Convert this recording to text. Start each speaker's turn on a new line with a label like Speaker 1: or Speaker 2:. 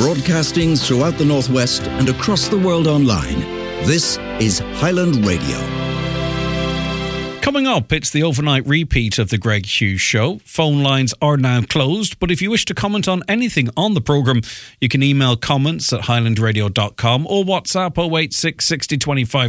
Speaker 1: broadcasting throughout the Northwest and across the world online. This is Highland Radio.
Speaker 2: Coming up, it's the overnight repeat of the Greg Hughes Show. Phone lines are now closed, but if you wish to comment on anything on the programme, you can email comments@highlandradio.com or WhatsApp 086 60 25